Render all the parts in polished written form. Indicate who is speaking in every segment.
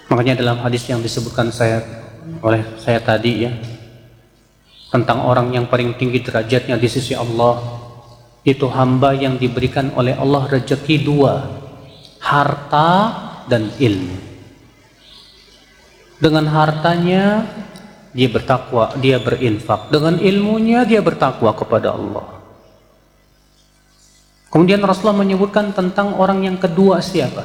Speaker 1: Makanya dalam hadis yang disebutkan oleh saya tadi ya, tentang orang yang paling tinggi derajatnya di sisi Allah, itu hamba yang diberikan oleh Allah rezeki dua, harta dan ilmu. Dengan hartanya dia bertakwa, dia berinfak. Dengan ilmunya dia bertakwa kepada Allah. Kemudian Rasulullah menyebutkan tentang orang yang kedua siapa?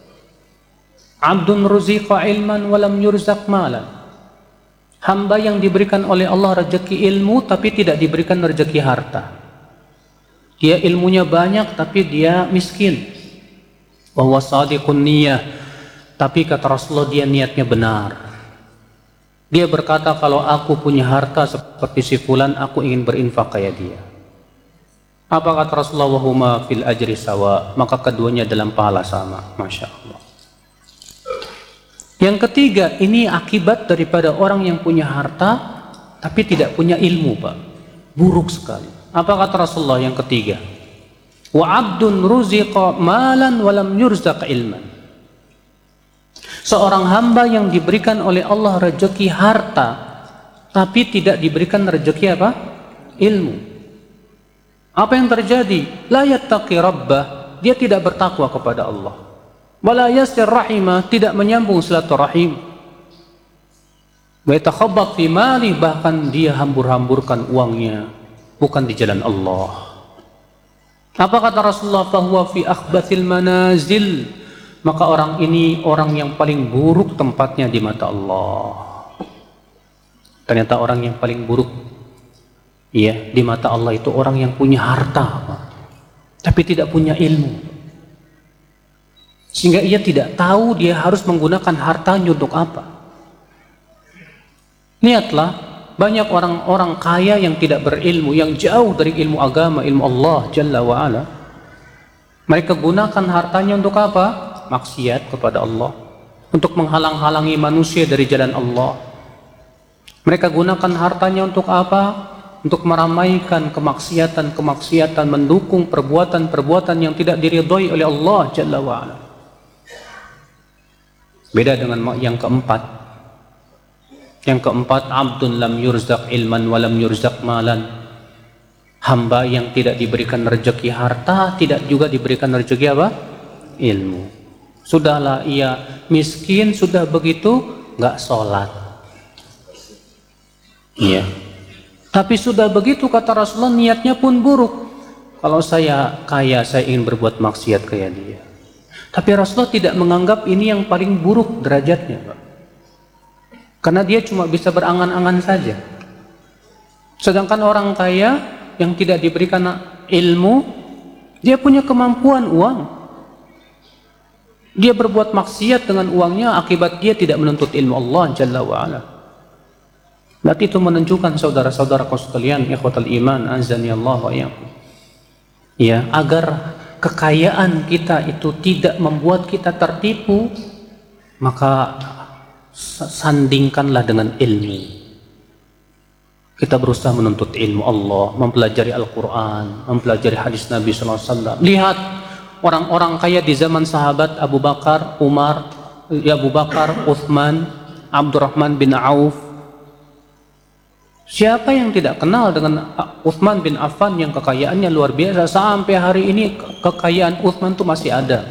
Speaker 1: Abdun ruziqa ilman walam yurzaq malan. Hamba yang diberikan oleh Allah rezeki ilmu tapi tidak diberikan rezeki harta. Dia ilmunya banyak tapi dia miskin. Wa huwa shadiqun niyyah. Tapi kata Rasulullah dia niatnya benar. Dia berkata, kalau aku punya harta seperti si fulan, aku ingin berinfak kayak dia. Apa kata Rasulullah? Wa huma fil ajri sawa. Maka keduanya dalam pahala sama. Masya Allah. Yang ketiga, ini akibat daripada orang yang punya harta tapi tidak punya ilmu, Pak. Buruk sekali. Apa kata Rasulullah yang ketiga? Wa abdun ruziqa malan walam yurzaq ilman. Seorang hamba yang diberikan oleh Allah rezeki harta tapi tidak diberikan rezeki apa? Ilmu. Apa yang terjadi? La yattaqi rabbah. Dia tidak bertakwa kepada Allah. Wala yasir rahimah, tidak menyambung silaturahim. Wa yatakhabbat fi mali, bahkan dia hambur-hamburkan uangnya bukan di jalan Allah. Apa kata Rasulullah? Fahuwa fi akhbathil manazil. Maka orang ini orang yang paling buruk tempatnya di mata Allah. Ternyata orang yang paling buruk ya di mata Allah itu orang yang punya harta tapi tidak punya ilmu. Sehingga ia tidak tahu dia harus menggunakan hartanya untuk apa. Lihatlah, banyak orang-orang kaya yang tidak berilmu, yang jauh dari ilmu agama, ilmu Allah Jalla wa'ala. Mereka gunakan hartanya untuk apa? Maksiat kepada Allah. Untuk menghalang-halangi manusia dari jalan Allah. Mereka gunakan hartanya untuk apa? Untuk meramaikan kemaksiatan-kemaksiatan, mendukung perbuatan-perbuatan yang tidak diridhai oleh Allah Jalla wa'ala. Beda dengan yang keempat. Yang keempat, abdun lam yurzaq ilman walam yurzaq malan. Hamba yang tidak diberikan rezeki harta, tidak juga diberikan rezeki apa? Ilmu. Sudahlah ia miskin, sudah begitu nggak sholat. Iya. Tapi sudah begitu kata Rasulullah niatnya pun buruk. Kalau saya kaya, saya ingin berbuat maksiat kayak dia. Tapi Rasulullah tidak menganggap ini yang paling buruk derajatnya, Pak. Karena dia cuma bisa berangan-angan saja. Sedangkan orang kaya yang tidak diberikan ilmu, dia punya kemampuan uang. Dia berbuat maksiat dengan uangnya akibat dia tidak menuntut ilmu Allah Jalla wa'ala. Berarti itu menunjukkan saudara-saudaraku sekalian, ikhwatal iman, azani Allah wa iyyakum. Ya, agar kekayaan kita itu tidak membuat kita tertipu, maka sandingkanlah dengan ilmu. Kita berusaha menuntut ilmu Allah, mempelajari Al-Quran, mempelajari hadis Nabi SAW. Lihat orang-orang kaya di zaman sahabat Abu Bakar, Umar, Abu Bakar, Uthman, Abdurrahman bin Auf. Siapa yang tidak kenal dengan Uthman bin Affan yang kekayaannya luar biasa? Sampai hari ini kekayaan Uthman itu masih ada.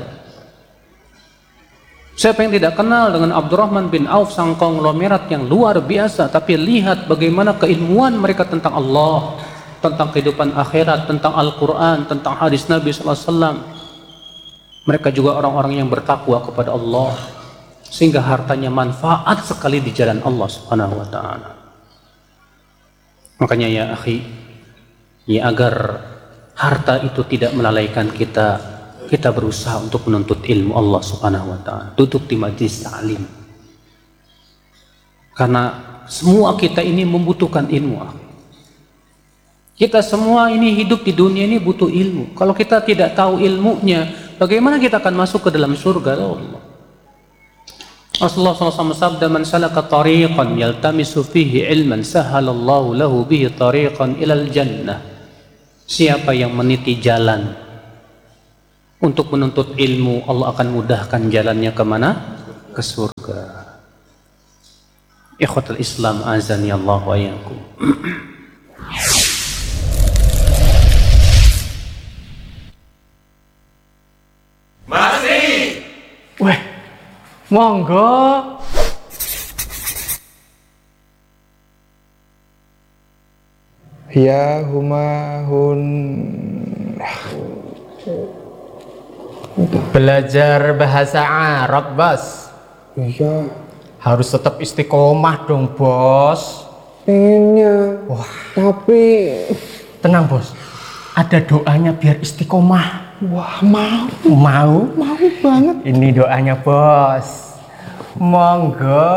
Speaker 1: Siapa yang tidak kenal dengan Abdurrahman bin Auf sang konglomerat yang luar biasa? Tapi lihat bagaimana keilmuan mereka tentang Allah, tentang kehidupan akhirat, tentang Al-Quran, tentang hadis Nabi SAW. Mereka juga orang-orang yang bertakwa kepada Allah, sehingga hartanya manfaat sekali di jalan Allah Subhanahu wa ta'ala. Makanya ya akhi, ya agar harta itu tidak melalaikan kita, kita berusaha untuk menuntut ilmu Allah Subhanahu wa ta'ala. Duduk di majlis ta'lim. Karena semua kita ini membutuhkan ilmu. Kita semua ini hidup di dunia ini butuh ilmu. Kalau kita tidak tahu ilmunya, bagaimana kita akan masuk ke dalam surga Allah? Rasulullah SAW sabda, man salaka tariqan yaltamisu fihi ilman sahalallahu lahu bihi tariqan ilal jannah. Siapa yang meniti jalan untuk menuntut ilmu, Allah akan mudahkan jalannya kemana? Ke surga. Ikhwatul Islam azani Allah wa iyyakum.
Speaker 2: Masih.
Speaker 3: Weh, monggo.
Speaker 4: Ya humahun.
Speaker 3: Belajar bahasa Arab, Bos.
Speaker 4: Iya,
Speaker 3: Harus tetap istiqomah dong, Bos.
Speaker 4: pengennya. Wah, tapi
Speaker 3: Tenang, Bos. Ada doanya biar istiqomah.
Speaker 4: wah, mau
Speaker 3: Mau?
Speaker 4: banget.
Speaker 3: Ini doanya, Bos. Monggo.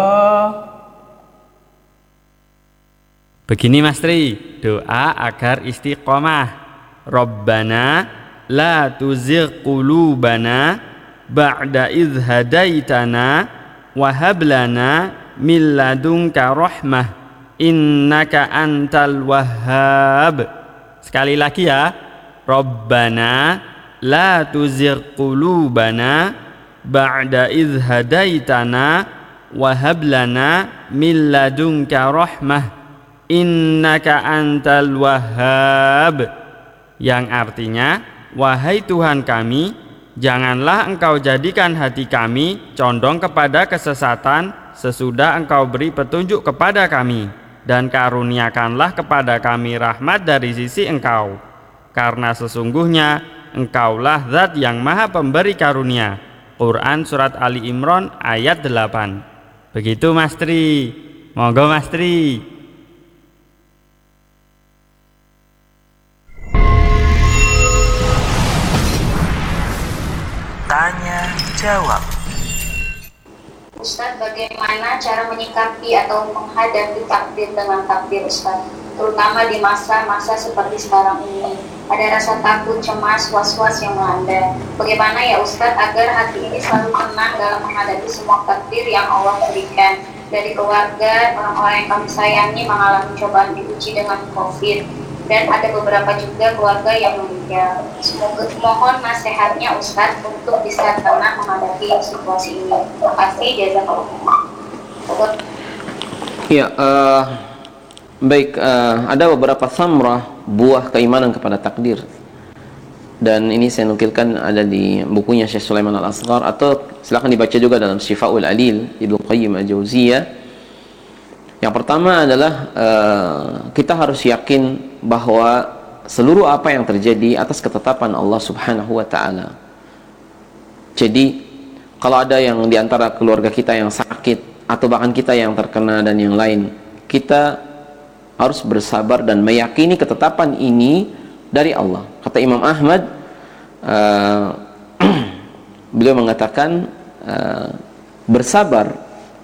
Speaker 2: Begini Mas Tri, doa agar istiqomah. Rabbana la tuzigh qulubana ba'da idh hadaitana wa hab lana min ladunka rahmah innaka antal wahhab. Sekali lagi ya. Rabbana la tuzigh qulubana ba'da idh hadaitana wa hab lana min ladunka rahmah innaka antal wahhab, yang artinya, wahai Tuhan kami, janganlah engkau jadikan hati kami condong kepada kesesatan sesudah engkau beri petunjuk kepada kami, dan karuniakanlah kepada kami rahmat dari sisi engkau, karena sesungguhnya engkaulah zat yang maha pemberi karunia. Quran Surat Ali Imran ayat 8. Begitu Mas Tri. Monggo Mas Tri.
Speaker 5: Tanya jawab.
Speaker 6: Ustadz, bagaimana cara menyikapi atau menghadapi takdir dengan takdir Ustadz, terutama di masa-masa seperti sekarang ini? Ada rasa takut, cemas, was-was yang melanda. Bagaimana ya Ustadz agar hati ini selalu tenang dalam menghadapi semua takdir yang Allah berikan? Dari keluarga, orang-orang yang kami sayangi mengalami cobaan diuji dengan COVID, dan ada beberapa juga keluarga yang meninggal. Semoga mohon nasihatnya Ustadz untuk bisa tenang menghadapi situasi ini. Terima kasih, jazakallah.
Speaker 7: Ya, baik. Ada beberapa samrah buah keimanan kepada takdir, dan ini saya nukilkan ada di bukunya Syekh Sulaiman Al-Asghar, atau silakan dibaca juga dalam Syifaul Alil Ibnu Qayyim Al-Jauziyah. Yang pertama adalah kita harus yakin bahwa seluruh apa yang terjadi atas ketetapan Allah Subhanahu wa taala. Jadi kalau ada yang di antara keluarga kita yang sakit, atau bahkan kita yang terkena dan yang lain, kita harus bersabar dan meyakini ketetapan ini dari Allah. Kata Imam Ahmad, beliau mengatakan bersabar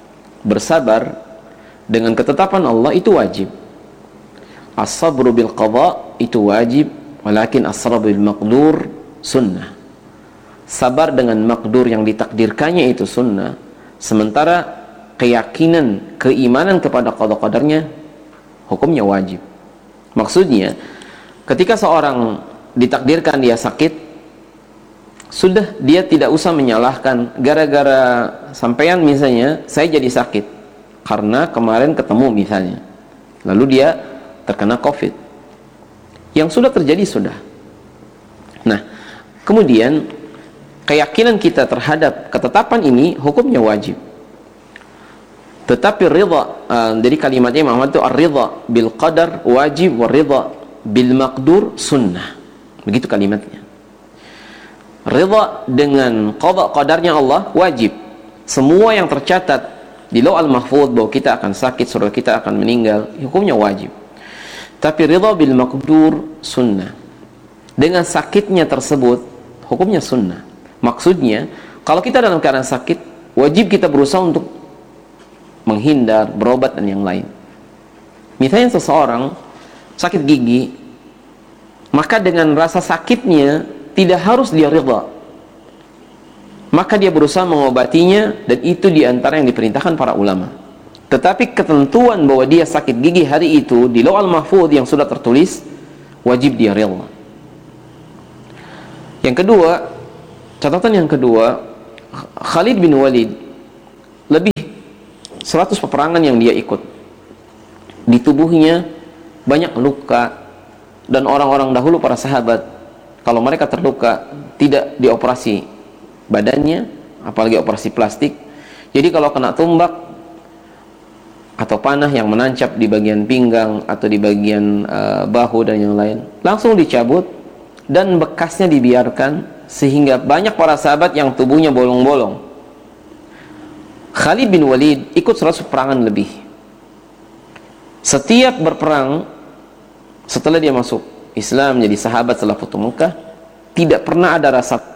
Speaker 7: dengan ketetapan Allah itu wajib. As-sabru bil qada itu wajib, walakin as-sabru bil maqdur sunnah. Sabar dengan makdur yang ditakdirkannya itu sunnah, sementara keyakinan, keimanan kepada qada qadarnya hukumnya wajib. Maksudnya, ketika seorang ditakdirkan dia sakit, sudah dia tidak usah menyalahkan gara-gara sampean misalnya saya jadi sakit karena kemarin ketemu misalnya, lalu dia terkena COVID. Yang sudah terjadi sudah. Nah, kemudian keyakinan kita terhadap ketetapan ini hukumnya wajib. Tetapi ridha, dari kalimatnya Imam Ahmad itu ar-ridha bil qadar wajib, wa ridha bil maqdur sunnah. Begitu kalimatnya. Ridha dengan qada qadarnya Allah wajib. Semua yang tercatat di Lauhul Mahfuz bahwa kita akan sakit, saudara kita akan meninggal, hukumnya wajib. Tapi ridha bil maqdur sunnah. Dengan sakitnya tersebut hukumnya sunnah. Maksudnya, kalau kita dalam keadaan sakit, wajib kita berusaha untuk menghindar, berobat dan yang lain. Misalnya seseorang sakit gigi, maka dengan rasa sakitnya tidak harus dia ridha, maka dia berusaha mengobatinya, dan itu diantara yang diperintahkan para ulama. Tetapi ketentuan bahwa dia sakit gigi hari itu di Lauhul Mahfuz yang sudah tertulis, wajib dia ridha. Yang kedua, catatan yang kedua, Khalid bin Walid lebih 100 peperangan yang dia ikut. Di tubuhnya banyak luka, dan orang-orang dahulu para sahabat kalau mereka terluka tidak dioperasi badannya, apalagi operasi plastik. Jadi kalau kena tumbak atau panah yang menancap di bagian pinggang atau di bagian bahu dan yang lain, langsung dicabut dan bekasnya dibiarkan, sehingga banyak para sahabat yang tubuhnya bolong-bolong. Khalid bin Walid ikut 100 peperangan lebih. Setiap berperang, setelah dia masuk Islam jadi sahabat setelah Futuh Mekah, tidak pernah ada rasa